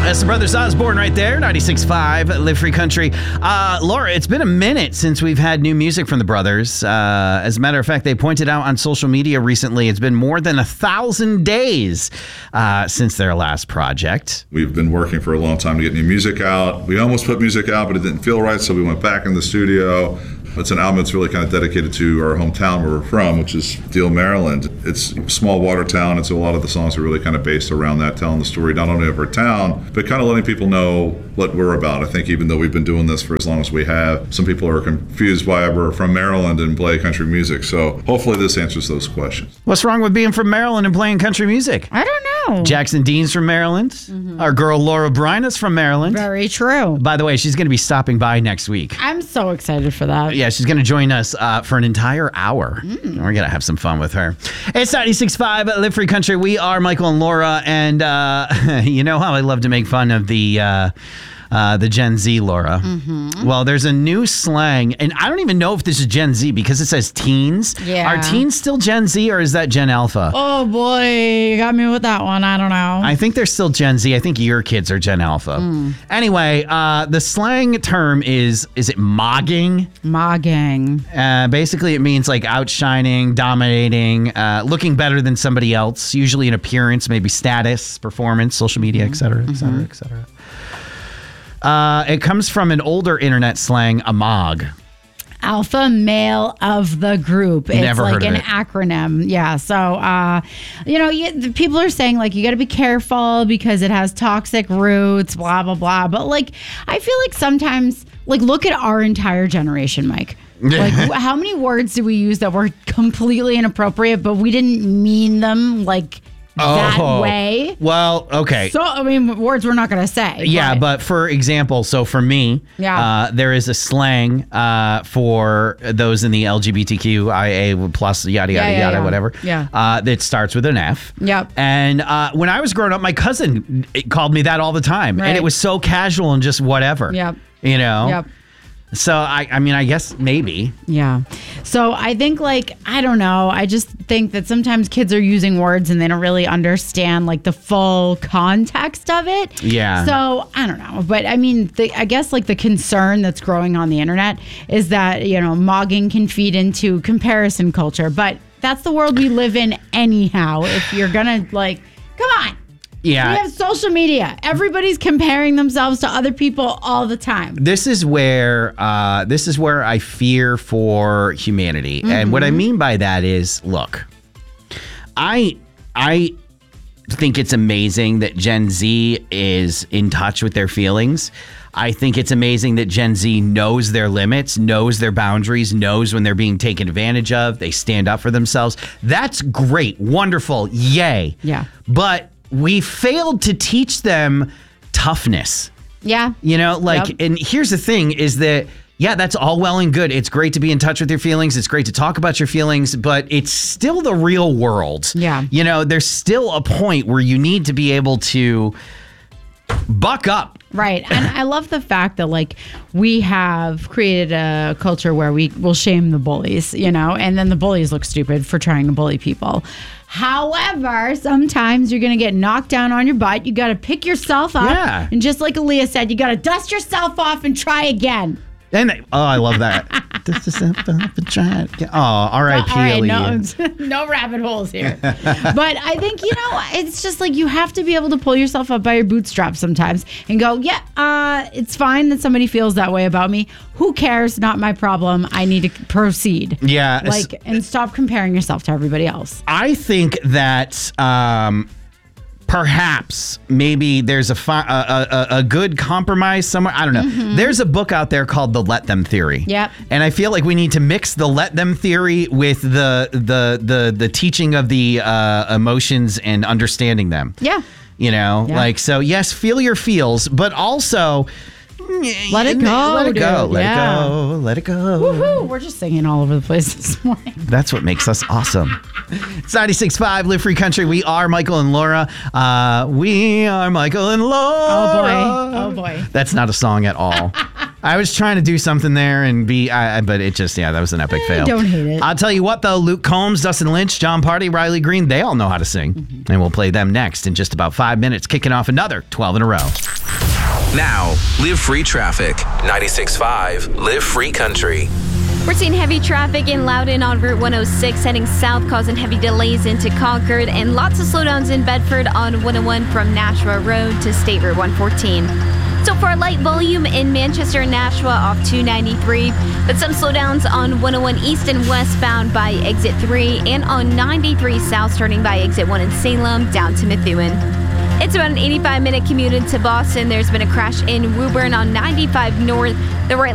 That's the Brothers Osborne right there, 96.5 Live Free Country. Laura, it's been a minute since we've had new music from the Brothers. As a matter of fact, they pointed out on social media recently it's been more than 1,000 days since their last project. We've been working for a long time to get new music out. We almost put music out, but it didn't feel right, so we went back in the studio. It's an album that's really kind of dedicated to our hometown where we're from, which is Deal, Maryland. It's a small water town, and so a lot of the songs are really kind of based around that, telling the story not only of our town, but kind of letting people know what we're about. I think even though we've been doing this for as long as we have, some people are confused why we're from Maryland and play country music. So hopefully this answers those questions. What's wrong with being from Maryland and playing country music? I don't know. Jackson Dean's from Maryland. Mm-hmm. Our girl Laura Bryna's from Maryland. Very true. By the way, she's going to be stopping by next week. I'm so excited for that. Yeah, she's going to join us for an entire hour. We're going to have some fun with her. It's 96.5 Live Free Country. We are Michael and Laura, and you know how I love to make fun of the Gen Z, Laura. Mm-hmm. Well, there's a new slang, and I don't even know if this is Gen Z because it says teens. Yeah. Are teens still Gen Z, or is that Gen Alpha? Oh, boy. You got me with that one. I don't know. I think they're still Gen Z. I think your kids are Gen Alpha. Anyway, the slang term is it mogging? Mogging. Basically, it means like outshining, dominating, looking better than somebody else, usually in appearance, maybe status, performance, social media, et cetera, et cetera, et cetera. It comes from an older internet slang, amog. Alpha male of the group. It's Never like heard of an it. acronym. Yeah. So, the people are saying like you got to be careful because it has toxic roots, blah, blah, blah. But like, I feel like sometimes, like, look at our entire generation, Mike. Like, how many words did we use that were completely inappropriate, but we didn't mean them like that way? Well, okay. So, I mean, words we're not going to say. Yeah, but for example, so for me, there is a slang for those in the LGBTQIA plus yada, yada, yada, whatever. Yeah. That starts with an F. Yep. And when I was growing up, my cousin called me that all the time. Right. And it was so casual and just whatever. Yep. You know? Yep. So, I mean, I guess maybe. Yeah. So I think I don't know. I just think that sometimes kids are using words and they don't really understand like the full context of it. Yeah. So I don't know. But I mean, I guess like the concern that's growing on the internet is that, mogging can feed into comparison culture. But that's the world we live in anyhow. If you're going to come on. Yeah. We have social media. Everybody's comparing themselves to other people all the time. This is where I fear for humanity. Mm-hmm. And what I mean by that is, look, I think it's amazing that Gen Z is in touch with their feelings. I think it's amazing that Gen Z knows their limits, knows their boundaries, knows when they're being taken advantage of. They stand up for themselves. That's great. Wonderful. Yay. Yeah. But we failed to teach them toughness. Yeah. And here's the thing is that, yeah, that's all well and good. It's great to be in touch with your feelings. It's great to talk about your feelings, but it's still the real world. Yeah. There's still a point where you need to be able to buck up. Right. And I love the fact that we have created a culture where we will shame the bullies, and then the bullies look stupid for trying to bully people. However, sometimes you're going to get knocked down on your butt. You got to pick yourself up. Yeah. And just like Aaliyah said, you got to dust yourself off and try again. And I love that. Dust yourself off and try it again. Oh, R.I.P. Aaliyah. No rabbit holes here. But I think, it's just you have to be able to pull yourself up by your bootstraps sometimes and go, it's fine that somebody feels that way about me. Who cares? Not my problem. I need to proceed. Yeah. And stop comparing yourself to everybody else. I think that perhaps maybe there's a good compromise somewhere. I don't know. Mm-hmm. There's a book out there called The Let Them Theory. Yep. And I feel like we need to mix the Let Them theory with the teaching of the emotions and understanding them. Yeah. So yes, feel your feels, but also let it go. Let it go. Dude. Let it go. Let it go. Woohoo. We're just singing all over the place this morning. That's what makes us awesome. It's 96.5 Live Free Country. We are Michael and Laura. We are Michael and Laura. Oh, boy. That's not a song at all. I was trying to do something there and but it just, that was an epic fail. Don't hate it. I'll tell you what, though, Luke Combs, Dustin Lynch, John Party, Riley Green, they all know how to sing. Mm-hmm. And we'll play them next in just about 5 minutes, kicking off another 12 in a row. Now, Live Free Traffic. 96.5 Live Free Country. We're seeing heavy traffic in Loudoun on Route 106 heading south, causing heavy delays into Concord, and lots of slowdowns in Bedford on 101 from Nashua Road to State Route 114. So far, light volume in Manchester and Nashua off 293, but some slowdowns on 101 east and westbound by exit 3 and on 93 south starting by exit 1 in Salem down to Methuen. It's about an 85-minute commute into Boston. There's been a crash in Woburn on 95 north. The right